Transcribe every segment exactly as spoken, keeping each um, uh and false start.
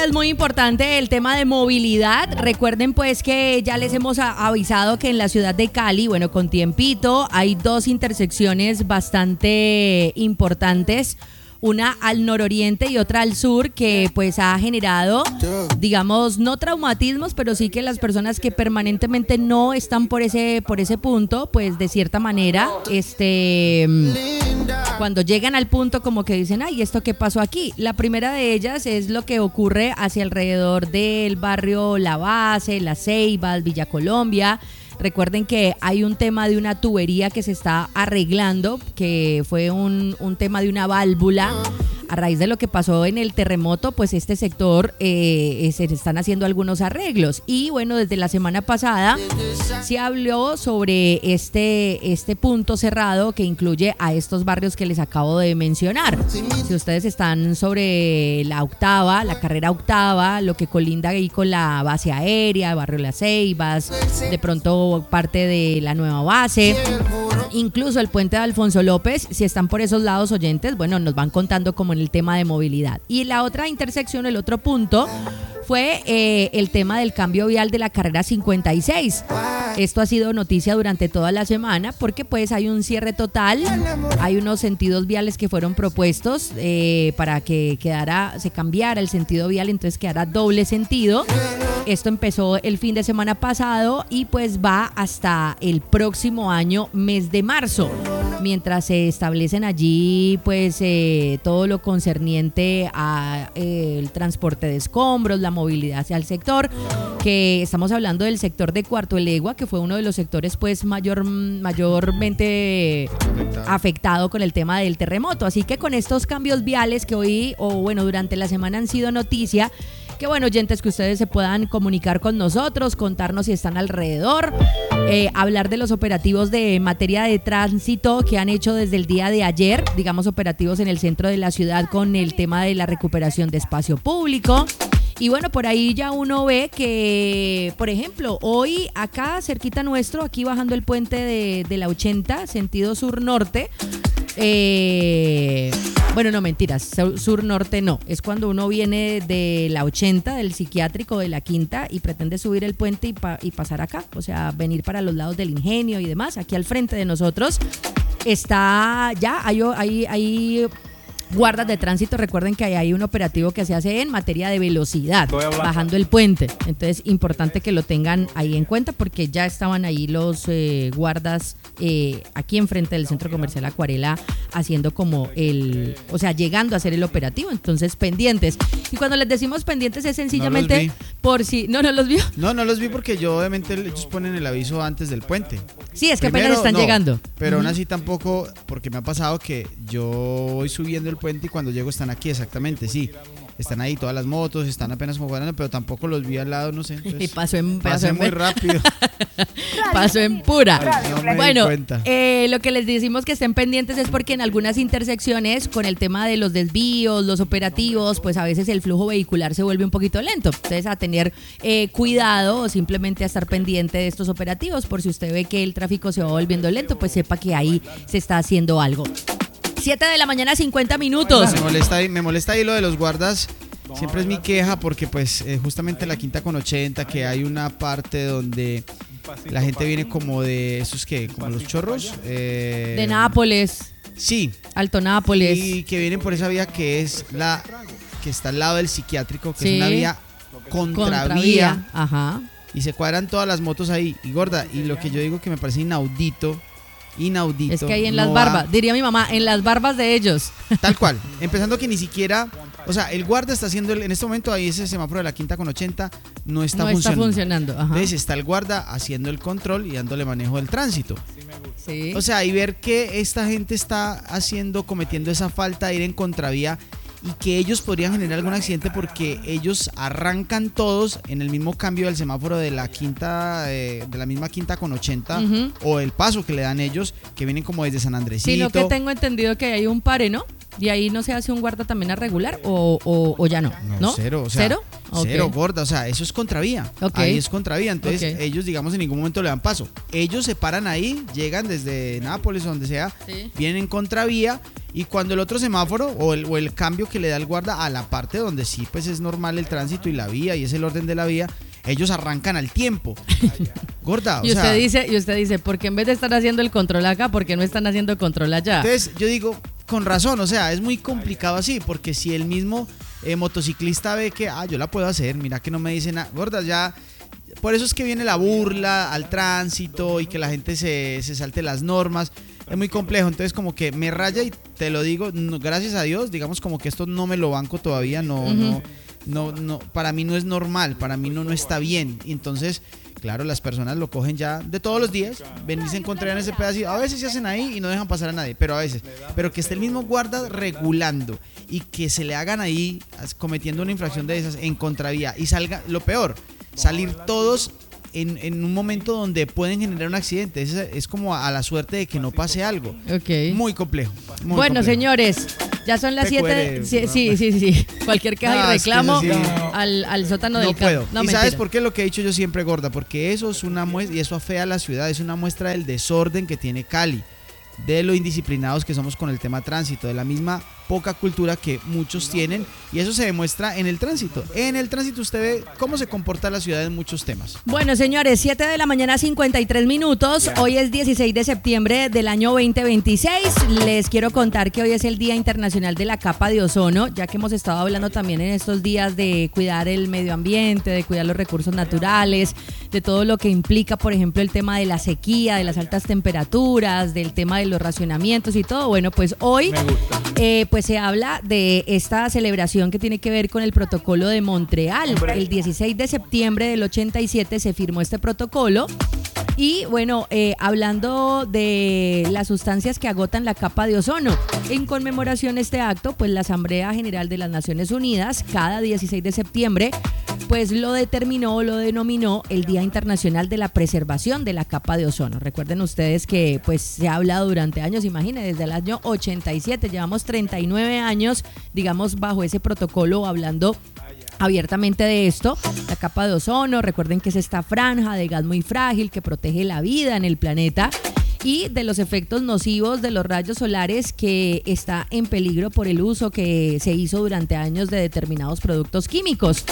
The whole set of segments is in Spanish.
es muy importante el tema de movilidad. Recuerden pues que ya les hemos a- avisado que en la ciudad de Cali, bueno, con tiempito, hay dos intersecciones bastante importantes. Una al nororiente y otra al sur, que pues ha generado, digamos, no traumatismos, pero sí que las personas que permanentemente no están por ese, por ese punto, pues de cierta manera, este, cuando llegan al punto como que dicen, ay, ¿esto qué pasó aquí? La primera de ellas es lo que ocurre hacia alrededor del barrio La Base, Las Ceibas, Villa Colombia. Recuerden que hay un tema de una tubería que se está arreglando, que fue un, un tema de una válvula. A raíz de lo que pasó en el terremoto, pues este sector eh, se están haciendo algunos arreglos. Y bueno, desde la semana pasada se habló sobre este, este punto cerrado que incluye a estos barrios que les acabo de mencionar. Si ustedes están sobre la octava, la carrera octava, lo que colinda ahí con la base aérea, barrio Las Ceibas, de pronto parte de la nueva base, incluso el puente de Alfonso López, si están por esos lados oyentes, bueno, nos van contando como en el tema de movilidad. Y la otra intersección, el otro punto, fue eh, el tema del cambio vial de la carrera cincuenta y seis. Esto ha sido noticia durante toda la semana porque pues hay un cierre total, hay unos sentidos viales que fueron propuestos eh, para que quedara, se cambiara el sentido vial, entonces quedara doble sentido. Esto empezó el fin de semana pasado y pues va hasta el próximo año, mes de marzo, mientras se establecen allí pues eh, todo lo concerniente a eh, el transporte de escombros, la movilidad hacia el sector, que estamos hablando del sector de Cuarto de Legua, que fue uno de los sectores pues mayor, mayormente afectado con el tema del terremoto. Así que con estos cambios viales que hoy, o bueno, durante la semana han sido noticia, qué bueno, oyentes, que ustedes se puedan comunicar con nosotros, contarnos si están alrededor, eh, hablar de los operativos de materia de tránsito que han hecho desde el día de ayer, digamos operativos en el centro de la ciudad con el tema de la recuperación de espacio público. Y bueno, por ahí ya uno ve que, por ejemplo, hoy acá cerquita nuestro, aquí bajando el puente de, de la ochenta, sentido sur-norte, eh, bueno, no, mentiras, sur-norte no, es cuando uno viene de la ochenta, del psiquiátrico de la quinta y pretende subir el puente y, pa- y pasar acá, o sea, venir para los lados del Ingenio y demás. Aquí al frente de nosotros está ya, hay, hay, hay guardas de tránsito. Recuerden que hay un operativo que se hace en materia de velocidad, bajando el puente. Entonces, importante que lo tengan ahí en cuenta porque ya estaban ahí los eh, guardas eh, aquí enfrente del Centro Comercial Acuarela haciendo como el, o sea, llegando a hacer el operativo. Entonces, pendientes. Y cuando les decimos pendientes es sencillamente No por si... ¿No, no los vio? No, no los vi porque yo obviamente ellos ponen el aviso antes del puente. Sí, es que Primero, apenas están no, llegando. Pero aún Ujú. así tampoco, porque me ha pasado que yo voy subiendo el puente y cuando llego están aquí, exactamente, sí. Están ahí todas las motos, están apenas como cuadrando, pero tampoco los vi al lado, no sé. Y pasó en, pasó pasé en- muy rápido. Pasó en pura. No me di Bueno, cuenta. eh, lo que les decimos que estén pendientes es porque en algunas intersecciones, con el tema de los desvíos, los operativos, pues a veces el flujo vehicular se vuelve un poquito lento. Entonces, a tener eh, cuidado o simplemente a estar pendiente de estos operativos. Por si usted ve que el tráfico se va volviendo lento, pues sepa que ahí se está haciendo algo. siete de la mañana, cincuenta minutos. Me molesta, ahí- me molesta ahí lo de los guardas. Siempre es mi queja porque pues eh, justamente la quinta con ochenta, que hay una parte donde la gente viene como de esos que, como los chorros. eh, De Nápoles, Sí. Alto Nápoles. Y que vienen por esa vía que es la que está al lado del psiquiátrico, que Sí. es una vía contravía. Contravía. Ajá. Y se cuadran todas las motos ahí. Y gorda, y lo que yo digo que me parece inaudito, inaudito. Es que ahí en no las va- barbas, diría mi mamá, en las barbas de ellos. Tal cual. Empezando que ni siquiera, o sea, el guarda está haciendo, el- en este momento ahí ese semáforo de la quinta con ochenta no está no está funcionando. funcionando. Ajá. Entonces está el guarda haciendo el control y dándole manejo del tránsito. Sí. O sea, y ver que esta gente está haciendo, cometiendo esa falta de ir en contravía y que ellos podrían generar algún accidente porque ellos arrancan todos en el mismo cambio del semáforo de la quinta, eh, de la misma quinta con ochenta, Ujú. o el paso que le dan ellos, que vienen como desde San Andresito. Sino que tengo entendido que hay un pare, ¿no? Y ahí no se hace un guarda también a regular o, o, o ya no. No, ¿No? cero, o sea, ¿Cero? Okay. Cero, gorda, o sea, eso es contravía. Okay. Ahí es contravía. Entonces, Okay. ellos, digamos, en ningún momento le dan paso. Ellos se paran ahí, llegan desde Nápoles o donde sea, Sí. vienen en contravía. Y cuando el otro semáforo o el, o el cambio que le da el guarda a la parte donde sí pues es normal el tránsito y la vía y es el orden de la vía, ellos arrancan al tiempo. Gorda, o Y usted sea, dice, y usted dice, ¿por qué en vez de estar haciendo el control acá, por qué no están haciendo control allá? entonces yo digo, con razón, o sea, es muy complicado así, porque si el mismo eh, motociclista ve que, ah, yo la puedo hacer, mira que no me dice nada, gorda, ya... Por eso es que viene la burla al tránsito y que la gente se, se salte las normas. Es muy complejo, entonces como que me raya y te lo digo, no, gracias a Dios, digamos como que esto no me lo banco todavía, no, Uh-huh. no, no, no, para mí no es normal, para mí no, no está bien. Y entonces, claro, las personas lo cogen ya de todos los días, ven y se encuentran ese pedacito, a veces se hacen ahí y no dejan pasar a nadie, pero a veces, pero que esté el mismo guarda regulando y que se le hagan ahí cometiendo una infracción de esas en contravía y salga, lo peor, salir todos en, en un momento donde pueden generar un accidente. Es, es como a, a la suerte de que no pase algo. Okay. Muy complejo. Muy bueno, complejo. señores, ya son las P siete. Q R, Sí, no. sí, sí, sí. Cualquier queja No, y es que reclamo eso sí. al, al sótano No del puedo. campo. No, ¿Y sabes mentira. por qué? Lo que he dicho yo siempre, gorda, porque eso es una muestra, y eso afea a la ciudad, es una muestra del desorden que tiene Cali, de lo indisciplinados que somos con el tema tránsito, de la misma poca cultura que muchos tienen, y eso se demuestra en el tránsito. En el tránsito usted ve cómo se comporta la ciudad en muchos temas. Bueno, señores, siete de la mañana, cincuenta y tres minutos. Hoy es dieciséis de septiembre del año veinte veintiséis. Les quiero contar que hoy es el Día Internacional de la Capa de Ozono, ya que hemos estado hablando también en estos días de cuidar el medio ambiente, de cuidar los recursos naturales, de todo lo que implica, por ejemplo, el tema de la sequía, de las altas temperaturas, del tema de los racionamientos y todo. Bueno, pues hoy eh, pues se habla de esta celebración que tiene que ver con el protocolo de Montreal. El dieciséis de septiembre del ochenta y siete se firmó este protocolo. Y bueno, eh, hablando de las sustancias que agotan la capa de ozono, en conmemoración a este acto, pues la Asamblea General de las Naciones Unidas, cada dieciséis de septiembre, pues lo determinó, lo denominó el Día Internacional de la Preservación de la Capa de Ozono. Recuerden ustedes que pues se ha hablado durante años, imagínense, desde el año ochenta y siete, llevamos treinta y nueve años, digamos, bajo ese protocolo, hablando abiertamente de esto, la capa de ozono. Recuerden que es esta franja de gas muy frágil que protege la vida en el planeta y de los efectos nocivos de los rayos solares, que está en peligro por el uso que se hizo durante años de determinados productos químicos.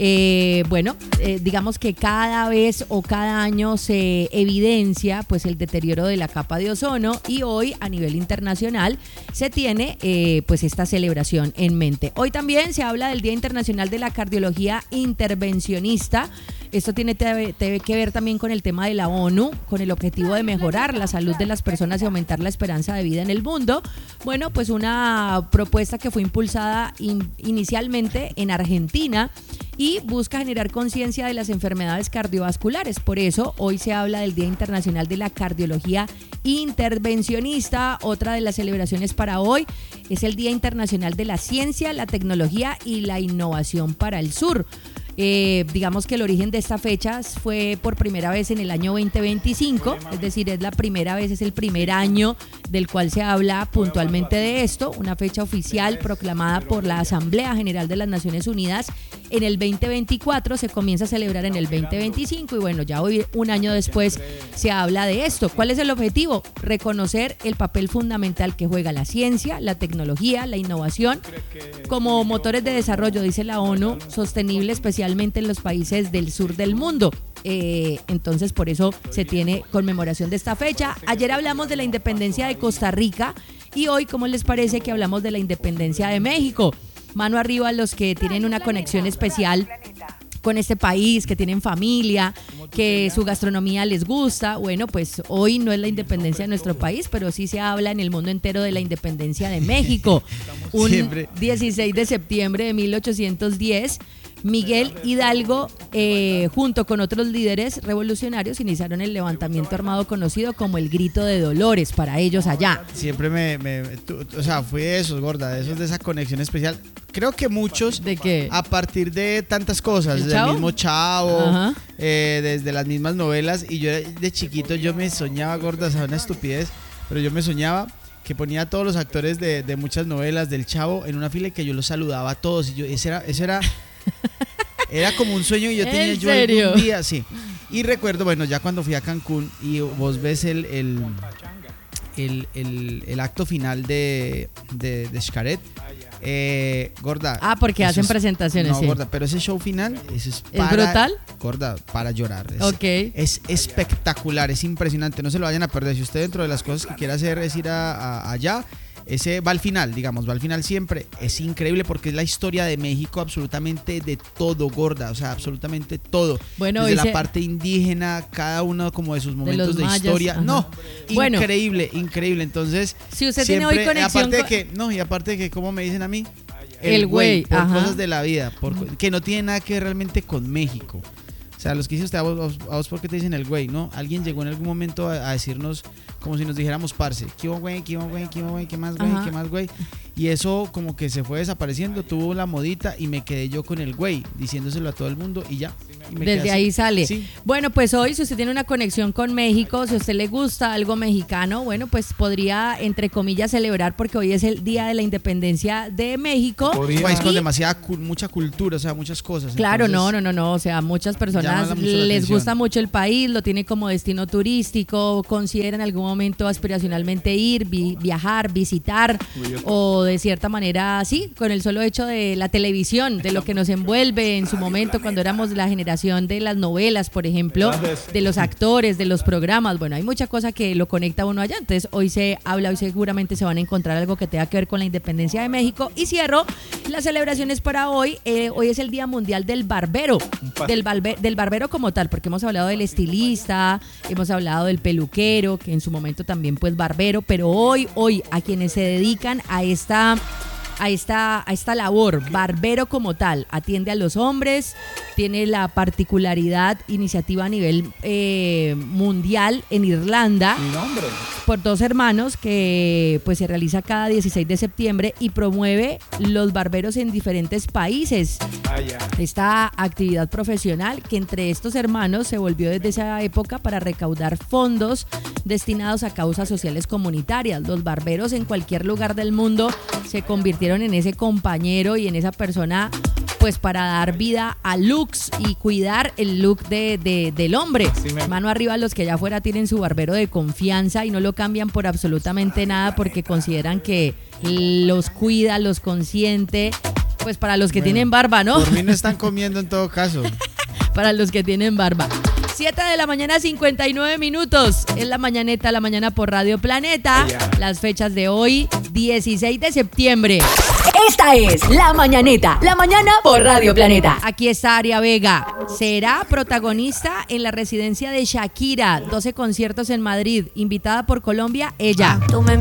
Eh, bueno, eh, digamos que cada vez o cada año se evidencia pues el deterioro de la capa de ozono, y hoy a nivel internacional se tiene eh, pues esta celebración en mente. Hoy también se habla del Día Internacional de la Cardiología Intervencionista. Esto tiene que ver también con el tema de la ONU, con el objetivo de mejorar la salud de las personas y aumentar la esperanza de vida en el mundo. Bueno, pues una propuesta que fue impulsada in, inicialmente en Argentina y busca generar conciencia de las enfermedades cardiovasculares. Por eso hoy se habla del Día Internacional de la Cardiología Intervencionista. Otra de las celebraciones para hoy es el Día Internacional de la Ciencia, la Tecnología y la Innovación para el Sur. Eh, digamos que el origen de esta fecha fue por primera vez en el año veinte veinticinco, es decir, es la primera vez, es el primer año del cual se habla puntualmente de esto, una fecha oficial proclamada por la Asamblea General de las Naciones Unidas en el veinte veinticuatro, se comienza a celebrar en el veinte veinticinco y bueno, ya hoy, un año después, se habla de esto. ¿Cuál es el objetivo? Reconocer el papel fundamental que juega la ciencia, la tecnología, la innovación como motores de desarrollo, dice la ONU, sostenible especialmente en los países del sur del mundo. Eh, entonces por eso se tiene conmemoración de esta fecha. Ayer hablamos de la independencia de Costa Rica y hoy, ¿cómo les parece que hablamos de la independencia de México? Mano arriba a los que tienen una conexión especial con este país, que tienen familia, que su gastronomía les gusta. Bueno, pues hoy no es la independencia de nuestro país, pero sí se habla en el mundo entero de la independencia de México. Un Siempre. dieciséis de septiembre de mil ochocientos diez, Miguel Hidalgo, eh, junto con otros líderes revolucionarios, iniciaron el levantamiento armado conocido como el Grito de Dolores para ellos allá. Siempre me, me tú, o sea, fui de esos, gorda, de esos de esa conexión especial. Creo que muchos, ¿De qué? a partir de tantas cosas, ¿El del Chavo? mismo Chavo, Ajá. eh, desde las mismas novelas, y yo de chiquito yo me soñaba, gorda, o sea, una estupidez, pero yo me soñaba que ponía a todos los actores de, de muchas novelas del Chavo en una fila y que yo los saludaba a todos, y yo, ese era, ese era Era como un sueño que yo tenía ¿En yo serio? algún día, sí. Y recuerdo, bueno, ya cuando fui a Cancún y vos ves el, el, el, el, el acto final de, de, de Xcaret, eh, gorda. Ah, porque hacen es, presentaciones, no, sí. gorda, pero ese show final eso es para, ¿Es brutal? Gorda, para llorar. Es, Ok. es espectacular, es impresionante, no se lo vayan a perder. Si usted dentro de las cosas que quiere hacer es ir a, a, allá, ese va al final, digamos, va al final siempre. Es increíble porque es la historia de México absolutamente de todo, gorda, o sea, absolutamente todo. Bueno, desde dice, la parte indígena, cada uno como de sus momentos los de, mayas, historia. ajá. No, Bueno. increíble, increíble. Entonces, si usted siempre, tiene hoy conexión aparte de con- que, no, y aparte de que, como me dicen a mí, El güey, por ajá. cosas de la vida, por, co- que no tiene nada que ver realmente con México. O sea, los que dice usted, a vos, a vos, a vos, ¿por qué te dicen el güey? ¿No? Alguien llegó en algún momento a, a decirnos, como si nos dijéramos, parce, ¿qué hubo, güey? ¿Qué hubo, güey? ¿Qué hubo, güey? ¿Qué más, güey? Ajá. ¿Qué más, güey? Y eso como que se fue desapareciendo, tuvo la modita y me quedé yo con el güey, diciéndoselo a todo el mundo y ya. Y me quedé Desde así. ahí sale. Sí. Bueno, pues hoy, si usted tiene una conexión con México, si a usted le gusta algo mexicano, bueno, pues podría, entre comillas, celebrar porque hoy es el Día de la Independencia de México. Un país con Y- demasiada, cu- mucha cultura, o sea, muchas cosas. Claro, Entonces, no, no, no, no. O sea, muchas personas llama mucho la les atención. gusta mucho el país, lo tiene como destino turístico, consideran en algún momento aspiracionalmente ir, vi- viajar, visitar, o de cierta manera, sí, con el solo hecho de la televisión, de lo que nos envuelve en su momento cuando éramos la generación de las novelas, por ejemplo, de los actores, de los programas. Bueno, hay mucha cosa que lo conecta a uno allá. Entonces, hoy se habla, hoy seguramente se van a encontrar algo que tenga que ver con la independencia de México. Y cierro las celebraciones para hoy. Eh, hoy es el Día Mundial del Barbero, del, balbe- del barbero como tal, porque hemos hablado del estilista, hemos hablado del peluquero, que en su momento también pues barbero, pero hoy, hoy a quienes se dedican a esta... A esta, a esta labor, barbero como tal, atiende a los hombres, tiene la particularidad, iniciativa a nivel eh, mundial en Irlanda, por dos hermanos que pues se realiza cada dieciséis de septiembre y promueve los barberos en diferentes países. Esta actividad profesional que entre estos hermanos se volvió desde esa época para recaudar fondos destinados a causas sociales comunitarias. Los barberos en cualquier lugar del mundo se convirtieron en ese compañero y en esa persona pues para dar vida a looks y cuidar el look de, de- del hombre. Mano arriba a los que allá afuera tienen su barbero de confianza y no lo cambian por absolutamente nada porque consideran que los cuida, los consiente. Pues para los que Bueno, tienen barba, ¿no? Por mí no están comiendo en todo caso. Para los que tienen barba. siete de la mañana, cincuenta y nueve minutos. Es la mañaneta, la mañana por Radio Planeta. Las fechas de hoy, dieciséis de septiembre. Esta es La Mañaneta, la mañana por Radio Planeta. Aquí está Aria Vega. Será protagonista en la residencia de Shakira. doce conciertos en Madrid. Invitada por Colombia, ella. Tú me